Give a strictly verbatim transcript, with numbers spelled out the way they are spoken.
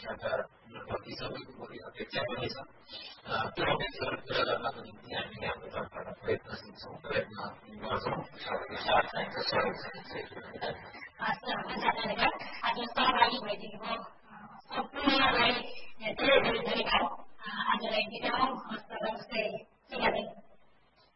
देशका लगभग सबैको पनि अपेक्षा पनि छ। त्यो अपेक्षाहरू पुरा गर्नको निम्ति हामी हाम्रो तर्फबाट प्रयत्नशील छौँ, प्रयत्न गर्छौँ। सबैको साथ चाहिन्छ, सहयोग चाहिन्छ। हस्, हुन्छ धन्यवाद। आज सहभागी भइदिनु भयो